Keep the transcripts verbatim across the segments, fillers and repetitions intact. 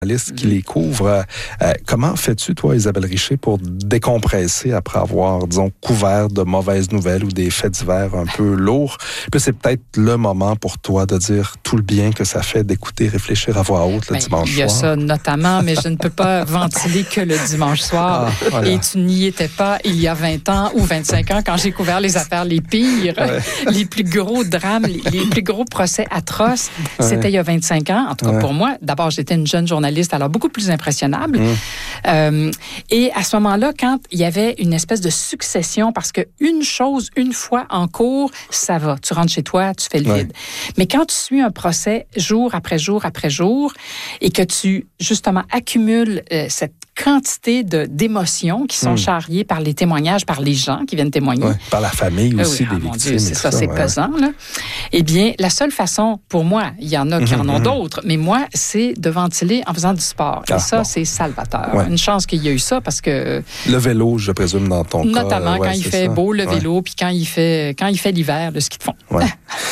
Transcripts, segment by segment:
qui les couvre. Euh, comment fais-tu, toi, Isabelle Richer, pour décompresser après avoir, disons, couvert de mauvaises nouvelles ou des faits divers un peu lourds? Puis c'est peut-être le moment pour toi de dire tout le bien que ça fait d'écouter, réfléchir à voix haute le ben, dimanche soir. Il y a ça notamment, mais je ne peux pas ventiler que le dimanche soir. Ah, voilà. Et tu n'y étais pas il y a vingt ans ou vingt-cinq ans quand j'ai couvert les affaires les pires, ouais. les plus gros drames, les, les plus gros procès atroces. Ouais. C'était il y a vingt-cinq ans. En tout cas, ouais. pour moi, d'abord, j'étais une jeune journaliste alors beaucoup plus impressionnable. Mmh. Euh, et à ce moment-là, quand il y avait une espèce de succession, parce qu'une chose, une fois en cours, ça va. Tu rentres chez toi, tu fais le vide. Ouais. Mais quand tu suis un procès jour après jour après jour et que tu, justement, accumules euh, cette quantité de, d'émotions qui sont mmh. charriées par les témoignages, par les gens qui viennent témoigner. Ouais, par la famille aussi, euh, oui, des ah, victimes. Mon Dieu, c'est ça, ça, c'est ouais. pesant. Là. Eh bien, la seule façon, pour moi, il y en a qui mmh, en ont mmh. d'autres, mais moi, c'est de ventiler en faisant du sport. Et ah, ça, bon. c'est salvateur. Ouais. Une chance qu'il y a eu ça parce que... Le vélo, je présume, dans ton notamment cas. Notamment quand ouais, il fait ça. beau, le ouais. vélo, puis quand il fait, quand il fait l'hiver, le ski de fond. Ouais.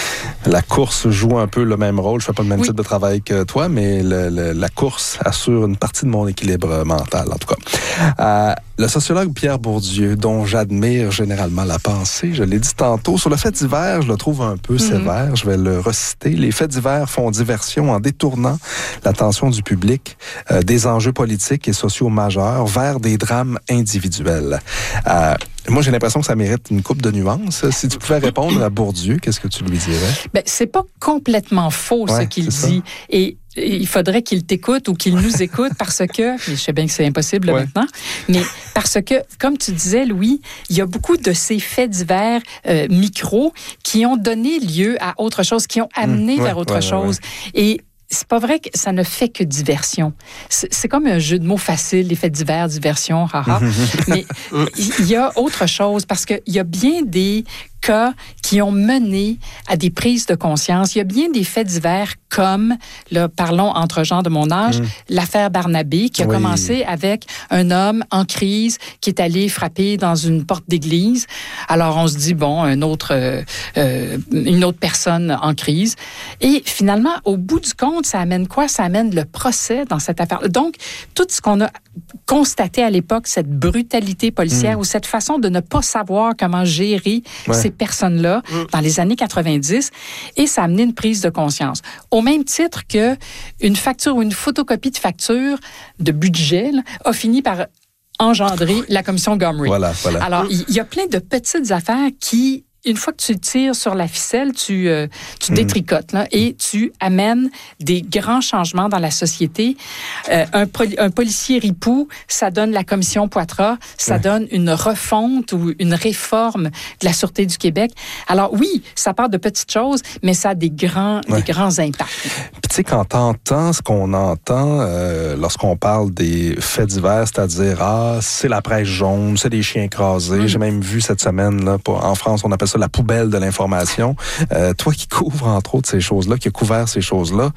La course joue un peu le même rôle. Je ne fais pas le même oui. type de travail que toi, mais le, le, la course assure une partie de mon équilibre mental, en tout cas. Euh, le sociologue Pierre Bourdieu, dont j'admire généralement la pensée, je l'ai dit tantôt, sur le fait divers, je le trouve un peu mm-hmm. sévère. Je vais le reciter. Les faits divers font diversion en détournant l'attention du public euh, des enjeux politiques et sociaux majeurs vers des drames individuels. Euh, Moi, j'ai l'impression que ça mérite une coupe de nuances. Si tu pouvais répondre à Bourdieu, qu'est-ce que tu lui dirais? Ben, c'est pas complètement faux, ouais, ce qu'il dit. Ça. Et il faudrait qu'il t'écoute ou qu'il nous écoute parce que, je sais bien que c'est impossible ouais. maintenant, mais parce que, comme tu disais, Louis, il y a beaucoup de ces faits divers euh, micros qui ont donné lieu à autre chose, qui ont amené mmh, vers ouais, autre ouais, chose. Ouais, ouais. Et c'est pas vrai que ça ne fait que diversion. C'est, c'est comme un jeu de mots facile, les faits divers, diversion, haha. Mais il y a autre chose parce qu'il y a bien des cas qui ont mené à des prises de conscience. Il y a bien des faits divers comme, là, parlons entre gens de mon âge, mmh. l'affaire Barnabé qui a oui. commencé avec un homme en crise qui est allé frapper dans une porte d'église. Alors on se dit, bon, un autre, euh, euh, une autre personne en crise. Et finalement, au bout du compte, ça amène quoi? Ça amène le procès dans cette affaire. Donc, tout ce qu'on a constaté à l'époque, cette brutalité policière mmh. ou cette façon de ne pas savoir comment gérer ouais. ces personnes-là mmh. dans les années quatre-vingt-dix, et ça a amené une prise de conscience. Au même titre que une facture ou une photocopie de facture de budget là, a fini par engendrer la commission Gomery. Voilà, voilà. Alors, il y, y a plein de petites affaires qui, une fois que tu tires sur la ficelle, tu, euh, tu mmh. détricotes là, et tu amènes des grands changements dans la société. Euh, un, un policier ripou, ça donne la commission Poitras, ça mmh. donne une refonte ou une réforme de la Sûreté du Québec. Alors oui, ça part de petites choses, mais ça a des grands, ouais. des grands impacts. Puis tu sais, quand t'entends ce qu'on entend euh, lorsqu'on parle des faits divers, c'est-à-dire, ah, c'est la presse jaune, c'est des chiens écrasés. Mmh. J'ai même vu cette semaine, là, en France, on appelle ça la poubelle de l'information. Euh, toi qui couvres, entre autres, ces choses-là, qui a couvert ces choses-là,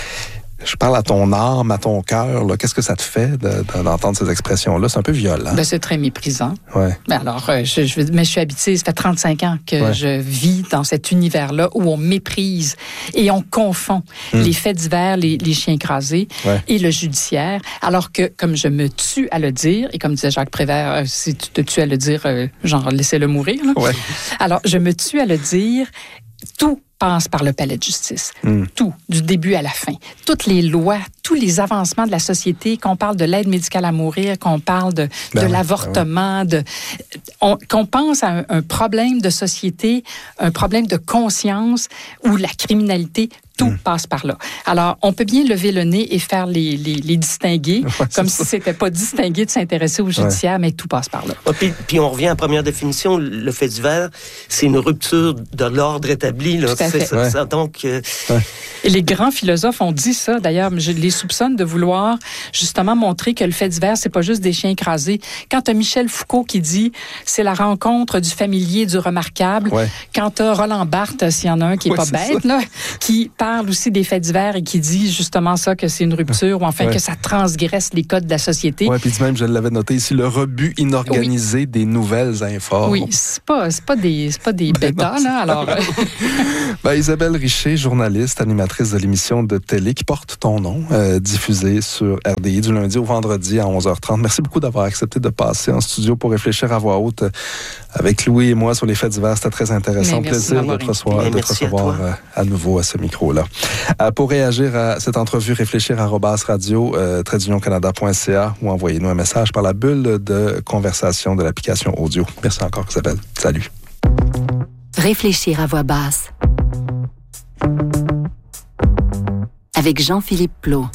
je parle à ton âme, à ton cœur. Là. Qu'est-ce que ça te fait de, de, d'entendre ces expressions-là? C'est un peu violent. Ben, c'est très méprisant. Ouais. Ben alors, euh, je, je, mais je suis habituée, ça fait trente-cinq ans que ouais. je vis dans cet univers-là où on méprise et on confond hum. les faits divers, les, les chiens écrasés ouais. et le judiciaire. Alors que, comme je me tue à le dire, et comme disait Jacques Prévert, euh, si tu te tues à le dire, euh, genre, laissez-le mourir. Là. Ouais. Alors, je me tue à le dire, tout passe par le palais de justice. Mm. Tout, du début à la fin. Toutes les lois, tous les avancements de la société, qu'on parle de l'aide médicale à mourir, qu'on parle de, ben de oui, l'avortement, ben oui. de, on, qu'on pense à un, un problème de société, un problème de conscience ou la criminalité, tout mmh. passe par là. Alors, on peut bien lever le nez et faire les, les, les distinguer, ouais, comme si c'était pas distingué de s'intéresser au judiciaire, ouais. mais tout passe par là. Ouais, puis, puis on revient à la première définition, le fait divers, c'est une rupture de l'ordre établi. Là. Tout à c'est fait. Ça, ouais. ça, donc, euh... ouais. Et les grands philosophes ont dit ça, d'ailleurs, je les soupçonne de vouloir justement montrer que le fait divers, c'est pas juste des chiens écrasés. Quand tu as Michel Foucault qui dit c'est la rencontre du familier et du remarquable, ouais. quand tu as Roland Barthes, s'il y en a un qui est ouais, pas bête, là, qui parle parle aussi des faits divers et qui dit justement ça, que c'est une rupture, ou enfin ouais. que ça transgresse les codes de la société. Oui, puis même, je l'avais noté ici, le rebut inorganisé oui. des nouvelles informes. Oui, c'est pas, c'est pas des, c'est pas des ben bêtas, là, alors... ben, Isabelle Richer, journaliste, animatrice de l'émission de télé qui porte ton nom, euh, diffusée sur R D I du lundi au vendredi à onze heures trente. Merci beaucoup d'avoir accepté de passer en studio pour réfléchir à voix haute avec Louis et moi sur les faits divers. C'était très intéressant. Plaisir de te recevoir, de te recevoir à, à nouveau à ce micro-là. Euh, pour réagir à cette entrevue, réfléchir arobase radio, euh, trait d'union canada point c a ou envoyez-nous un message par la bulle de conversation de l'application audio. Merci encore, Isabelle. Salut. Réfléchir à voix basse. Avec Jean-Philippe Plot.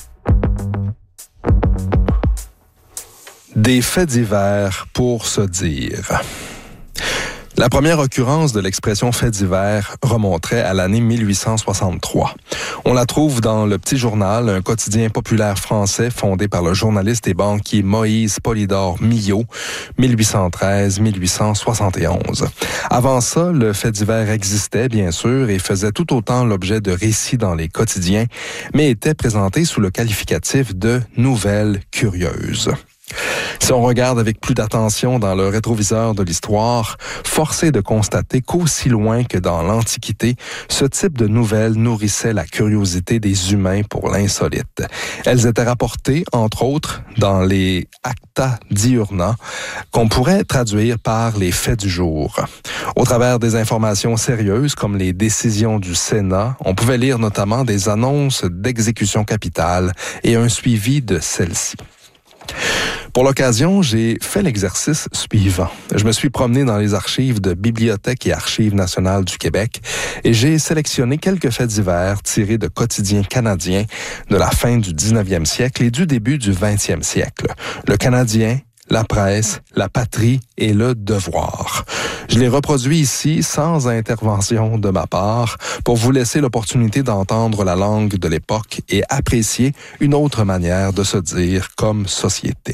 Des faits divers pour se dire. La première occurrence de l'expression « fait divers » remonterait à l'année mille huit cent soixante-trois. On la trouve dans Le Petit Journal, un quotidien populaire français fondé par le journaliste et banquier Moïse Polydore Millot, mille huit cent treize à mille huit cent soixante et onze. Avant ça, le fait divers existait, bien sûr, et faisait tout autant l'objet de récits dans les quotidiens, mais était présenté sous le qualificatif de « nouvelles curieuses ». Si on regarde avec plus d'attention dans le rétroviseur de l'histoire, force est de constater qu'aussi loin que dans l'Antiquité, ce type de nouvelles nourrissait la curiosité des humains pour l'insolite. Elles étaient rapportées, entre autres, dans les Acta Diurna, qu'on pourrait traduire par les faits du jour. Au travers des informations sérieuses, comme les décisions du Sénat, on pouvait lire notamment des annonces d'exécution capitale et un suivi de celles-ci. Pour l'occasion, j'ai fait l'exercice suivant. Je me suis promené dans les archives de Bibliothèque et Archives nationales du Québec et j'ai sélectionné quelques faits divers tirés de quotidiens canadiens de la fin du dix-neuvième siècle et du début du vingtième siècle. Le Canadien, La Presse, La Patrie et Le Devoir. Je les reproduis ici sans intervention de ma part pour vous laisser l'opportunité d'entendre la langue de l'époque et apprécier une autre manière de se dire comme société.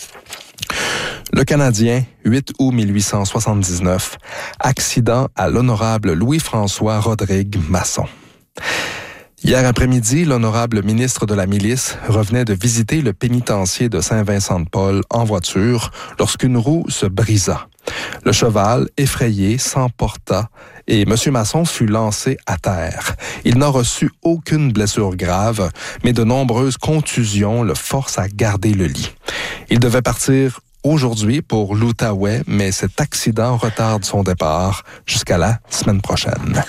Le Canadien, huit août mille huit cent soixante-dix-neuf, accident à l'honorable Louis-François Rodrigue Masson. Hier après-midi, l'honorable ministre de la Milice revenait de visiter le pénitencier de Saint-Vincent-de-Paul en voiture lorsqu'une roue se brisa. Le cheval, effrayé, s'emporta et M. Masson fut lancé à terre. Il n'a reçu aucune blessure grave, mais de nombreuses contusions le forcent à garder le lit. Il devait partir aujourd'hui pour l'Outaouais, mais cet accident retarde son départ jusqu'à la semaine prochaine.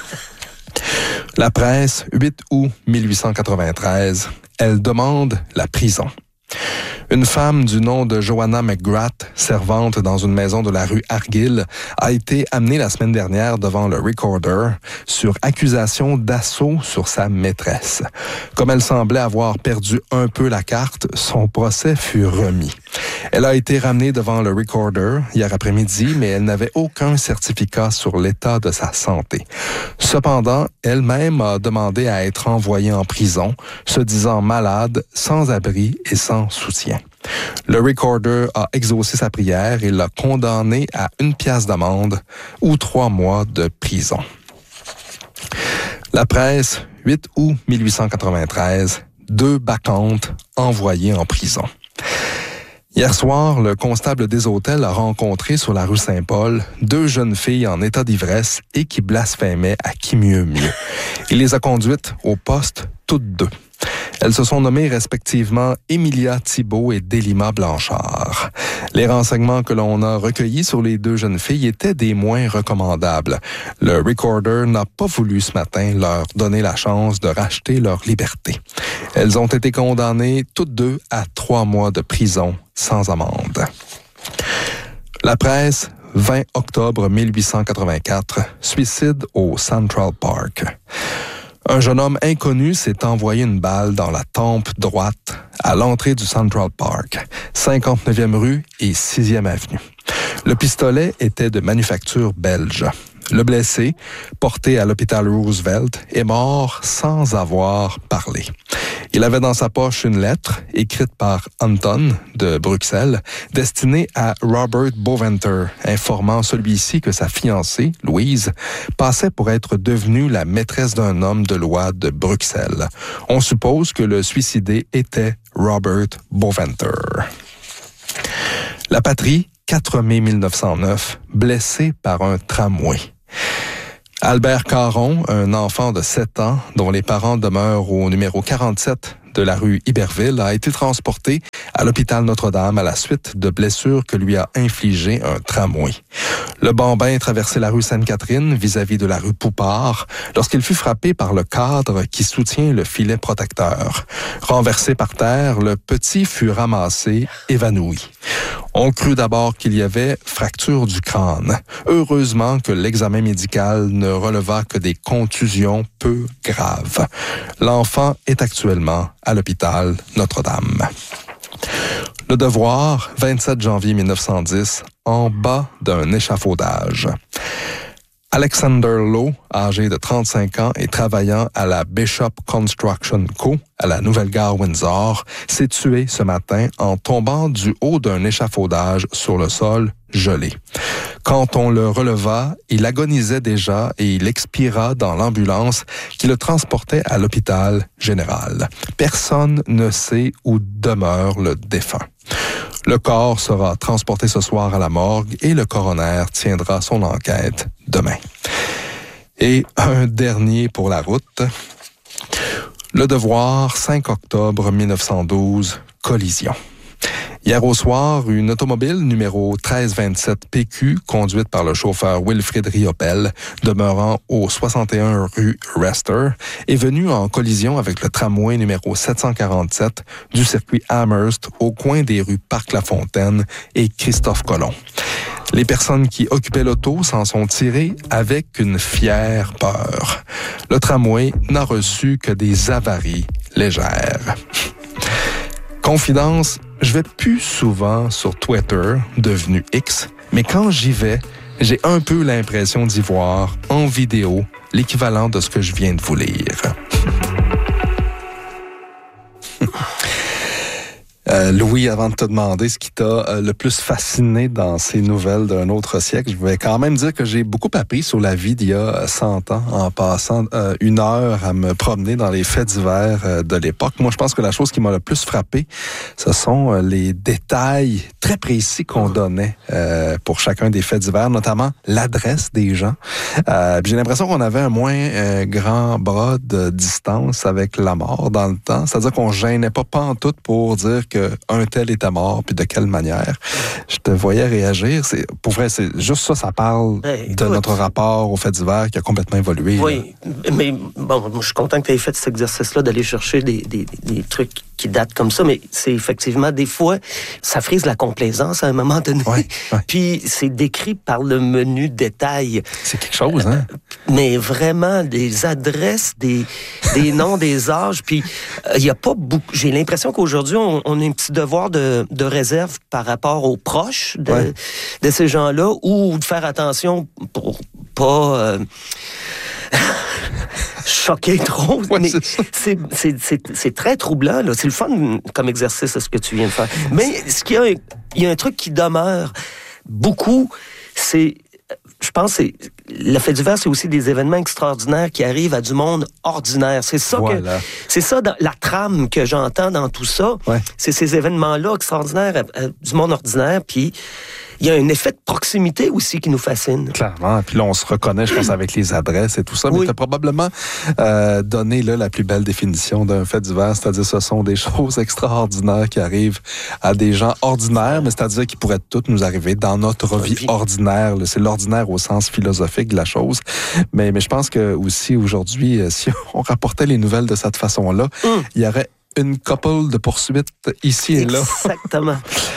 La Presse, huit août mille huit cent quatre-vingt-treize, elle demande la prison. Une femme du nom de Joanna McGrath, servante dans une maison de la rue Argyll, a été amenée la semaine dernière devant le Recorder sur accusation d'assaut sur sa maîtresse. Comme elle semblait avoir perdu un peu la carte, son procès fut remis. Elle a été ramenée devant le Recorder hier après-midi, mais elle n'avait aucun certificat sur l'état de sa santé. Cependant, elle-même a demandé à être envoyée en prison, se disant malade, sans abri et sans soutien. Le Recorder a exaucé sa prière et l'a condamnée à une pièce d'amende ou trois mois de prison. La Presse, huit août mille huit cent quatre-vingt-treize, deux bacchantes envoyées en prison. Hier soir, le constable des hôtels a rencontré sur la rue Saint-Paul deux jeunes filles en état d'ivresse et qui blasphémaient à qui mieux mieux. Il les a conduites au poste toutes deux. Elles se sont nommées respectivement Emilia Thibault et Délima Blanchard. Les renseignements que l'on a recueillis sur les deux jeunes filles étaient des moins recommandables. Le Recorder n'a pas voulu ce matin leur donner la chance de racheter leur liberté. Elles ont été condamnées toutes deux à trois mois de prison sans amende. La Presse, vingt octobre mille huit cent quatre-vingt-quatre, suicide au Central Park. Un jeune homme inconnu s'est envoyé une balle dans la tempe droite à l'entrée du Central Park, cinquante-neuvième rue et sixième avenue. Le pistolet était de manufacture belge. Le blessé, porté à l'hôpital Roosevelt, est mort sans avoir parlé. Il avait dans sa poche une lettre écrite par Anton de Bruxelles, destinée à Robert Boventer, informant celui-ci que sa fiancée, Louise, passait pour être devenue la maîtresse d'un homme de loi de Bruxelles. On suppose que le suicidé était Robert Boventer. La patrie, quatre mai mille neuf cent neuf, blessé par un tramway. Albert Caron, un enfant de sept ans dont les parents demeurent au numéro quarante-sept de la rue Iberville, a été transporté à l'hôpital Notre-Dame à la suite de blessures que lui a infligées un tramway. Le bambin traversait la rue Sainte-Catherine vis-à-vis de la rue Poupard lorsqu'il fut frappé par le cadre qui soutient le filet protecteur. Renversé par terre, le petit fut ramassé, évanoui. On crut d'abord qu'il y avait fracture du crâne. Heureusement que l'examen médical ne releva que des contusions peu graves. L'enfant est actuellement à l'hôpital Notre-Dame. Le Devoir, vingt-sept janvier mille neuf cent dix, en bas d'un échafaudage. Alexander Lowe, âgé de trente-cinq ans et travaillant à la Bishop Construction Co. à la Nouvelle-Gare Windsor, s'est tué ce matin en tombant du haut d'un échafaudage sur le sol gelé. Quand on le releva, il agonisait déjà et il expira dans l'ambulance qui le transportait à l'hôpital général. Personne ne sait où demeure le défunt. Le corps sera transporté ce soir à la morgue et le coroner tiendra son enquête demain. Et un dernier pour la route. Le Devoir, cinq octobre mille neuf cent douze, collision. Hier au soir, une automobile numéro treize vingt-sept P Q, conduite par le chauffeur Wilfrid Riopel, demeurant au soixante et un rue Rester, est venue en collision avec le tramway numéro sept cent quarante-sept du circuit Amherst au coin des rues Parc-la-Fontaine et Christophe-Colomb. Les personnes qui occupaient l'auto s'en sont tirées avec une fière peur. Le tramway n'a reçu que des avaries légères. Confidence, je vais plus souvent sur Twitter, devenu X, mais quand j'y vais, j'ai un peu l'impression d'y voir, en vidéo, l'équivalent de ce que je viens de vous lire. Euh, Louis, avant de te demander ce qui t'a euh, le plus fasciné dans ces nouvelles d'un autre siècle, je vais quand même dire que j'ai beaucoup appris sur la vie d'il y a cent ans en passant euh, une heure à me promener dans les faits divers euh, de l'époque. Moi, je pense que la chose qui m'a le plus frappé, ce sont euh, les détails très précis qu'on donnait euh, pour chacun des faits divers, notamment l'adresse des gens. Euh, j'ai l'impression qu'on avait un moins euh, grand bras de distance avec la mort dans le temps. C'est-à-dire qu'on gênait pas pantoute pour dire que un tel était mort, puis de quelle manière. Je te voyais réagir. C'est, pour vrai, c'est juste ça, ça parle hey, de notre rapport aux faits divers qui a complètement évolué. Oui, là. Mais bon, moi, je suis content que tu aies fait cet exercice-là d'aller chercher des, des, des trucs qui datent comme ça, mais c'est effectivement, des fois, ça frise la complaisance à un moment donné. Ouais, ouais. Puis c'est décrit par le menu détail. C'est quelque chose, hein? Euh, mais vraiment, des adresses, des, des noms, des âges, puis il euh, y a pas beaucoup... J'ai l'impression qu'aujourd'hui, on, on a un petit devoir de, de réserve par rapport aux proches de, ouais. de ces gens-là, ou de faire attention pour pas... Euh, choquer trop, ouais, mais c'est, c'est, c'est, c'est, c'est très troublant, là. C'est le fun comme exercice, ce que tu viens de faire. Mais ce qu'il y a, il y a un truc qui demeure beaucoup, c'est, je pense, c'est, le fait divers, c'est aussi des événements extraordinaires qui arrivent à du monde ordinaire. C'est ça voilà. que, c'est ça dans, la trame que j'entends dans tout ça. Ouais. C'est ces événements-là extraordinaires à, à, du monde ordinaire, puis il y a un effet de proximité aussi qui nous fascine. Clairement. Puis là, on se reconnaît, je pense, avec les adresses et tout ça. Oui. Mais tu as probablement euh, donné là, la plus belle définition d'un fait divers, c'est-à-dire ce sont des choses extraordinaires qui arrivent à des gens ordinaires, mais c'est-à-dire qui pourraient toutes nous arriver dans notre vie, vie ordinaire. Là. C'est l'ordinaire au sens philosophique de la chose. Mais, mais je pense que aussi aujourd'hui, si on rapportait les nouvelles de cette façon-là, mm. il y aurait une couple de poursuites ici et là. Exactement.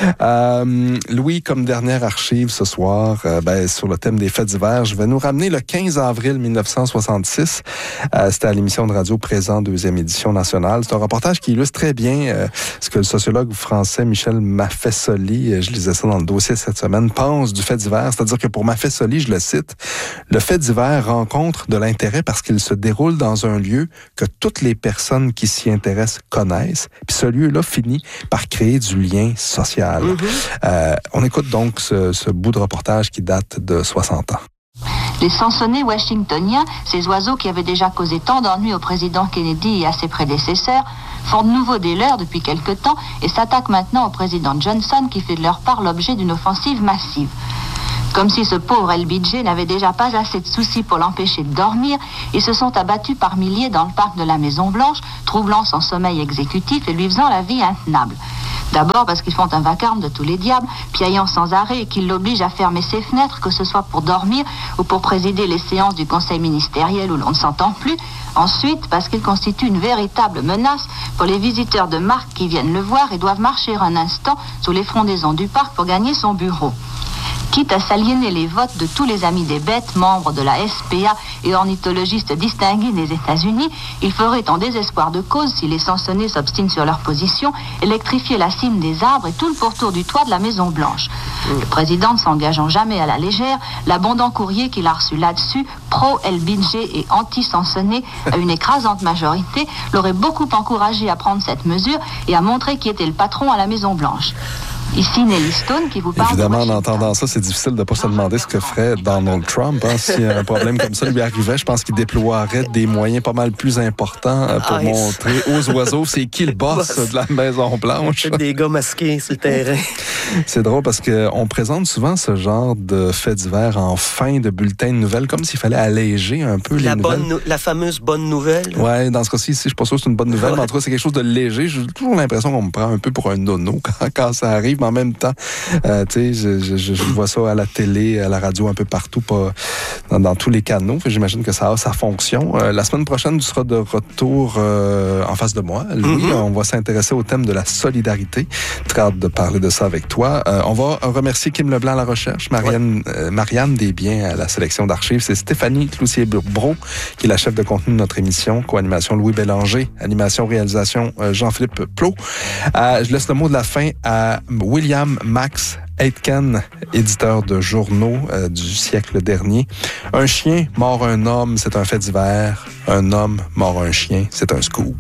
euh, Louis, comme dernière archive ce soir, euh, ben, sur le thème des faits divers, je vais nous ramener le quinze avril mille neuf cent soixante-six. Euh, c'était à l'émission de radio Présent, deuxième édition nationale. C'est un reportage qui illustre très bien euh, ce que le sociologue français Michel Maffesoli, je lisais ça dans le dossier cette semaine, pense du fait divers. C'est-à-dire que pour Maffesoli, je le cite, le fait divers rencontre de l'intérêt parce qu'il se déroule dans un lieu que toutes les personnes qui s'y intéressent connaissent. Puis ce lieu-là finit par créer du lien social. Mm-hmm. Euh, on écoute donc ce, ce bout de reportage qui date de soixante ans. Les sansonnets washingtoniens, ces oiseaux qui avaient déjà causé tant d'ennuis au président Kennedy et à ses prédécesseurs, font de nouveau des leurs depuis quelque temps et s'attaquent maintenant au président Johnson qui fait de leur part l'objet d'une offensive massive. Comme si ce pauvre L B J n'avait déjà pas assez de soucis pour l'empêcher de dormir, ils se sont abattus par milliers dans le parc de la Maison-Blanche, troublant son sommeil exécutif et lui faisant la vie intenable. D'abord parce qu'ils font un vacarme de tous les diables, piaillant sans arrêt et qu'ils l'obligent à fermer ses fenêtres, que ce soit pour dormir ou pour présider les séances du conseil ministériel où l'on ne s'entend plus. Ensuite, parce qu'ils constituent une véritable menace pour les visiteurs de marque qui viennent le voir et doivent marcher un instant sous les frondaisons du parc pour gagner son bureau. Quitte à s'aliéner les votes de tous les amis des bêtes, membres de la S P A et ornithologistes distingués des États-Unis, il ferait en désespoir de cause, si les sansonnets s'obstinent sur leur position, électrifier la cime des arbres et tout le pourtour du toit de la Maison-Blanche. Mmh. Le président ne s'engageant jamais à la légère, l'abondant courrier qu'il a reçu là-dessus, pro-L B J et anti-sansonnet, à une écrasante majorité, l'aurait beaucoup encouragé à prendre cette mesure et à montrer qui était le patron à la Maison-Blanche. Ici Nelly Stone qui vous parle. Évidemment, en entendant ça, c'est difficile de ne pas se demander ce que ferait Donald Trump. Hein, si un problème comme ça lui arrivait, je pense qu'il déploierait des moyens pas mal plus importants pour ah, montrer aux oiseaux c'est qui le boss de la Maison-Blanche. Des gars masqués sur le terrain. C'est drôle parce qu'on présente souvent ce genre de faits divers en fin de bulletin de nouvelles, comme s'il fallait alléger un peu la les bonne nouvelles. No- la fameuse bonne nouvelle. Oui, dans ce cas-ci, ici, je ne suis pas sûr que c'est une bonne nouvelle, ouais. Mais en tout cas, c'est quelque chose de léger. J'ai toujours l'impression qu'on me prend un peu pour un nono quand, quand ça arrive. Mais en même temps, euh, tu sais, je, je, je vois ça à la télé, à la radio, un peu partout, pas dans, dans tous les canaux. J'imagine que ça a sa fonction. Euh, la semaine prochaine, tu seras de retour euh, en face de moi. Louis, mm-hmm. On va s'intéresser au thème de la solidarité. Très hâte de parler de ça avec toi. Euh, on va remercier Kim Leblanc à la recherche, Marianne, ouais. euh, Marianne Desbiens à la sélection d'archives. C'est Stéphanie Cloutier-Bro qui est la chef de contenu de notre émission. Co-animation Louis Bélanger. Animation, réalisation euh, Jean-Philippe Plot. Euh, je laisse le mot de la fin à William Max Aitken, éditeur de journaux euh, du siècle dernier. Un chien mord un homme, c'est un fait divers. Un homme mord un chien, c'est un scoop.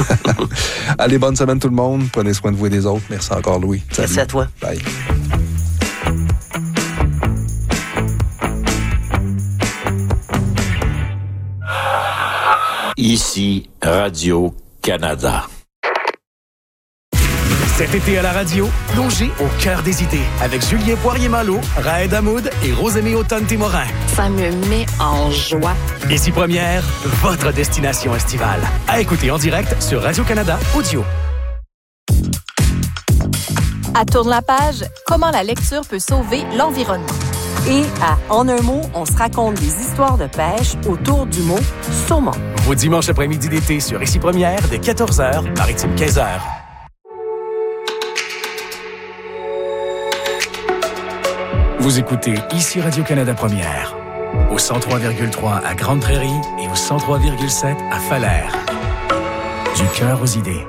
Allez, bonne semaine tout le monde. Prenez soin de vous et des autres. Merci encore, Louis. Salut. Merci à toi. Bye. Ici, Radio-Canada. Cet été à la radio, plongez au cœur des idées avec Julien Poirier-Malo, Raed Hamoud et Rosemée Automne-Témorin. Ça me met en joie. Ici Première, votre destination estivale. À écouter en direct sur Radio-Canada Audio. À Tourne la page, comment la lecture peut sauver l'environnement. Et à En un mot, on se raconte des histoires de pêche autour du mot saumon. Vos dimanches après-midi d'été sur Ici Première de quatorze heures, Maritime quinze heures. Vous écoutez Ici Radio-Canada Première, au cent trois virgule trois à Grande-Prairie et au cent trois virgule sept à Falaire. Du cœur aux idées.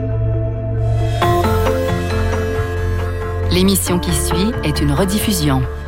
L'émission qui suit est une rediffusion.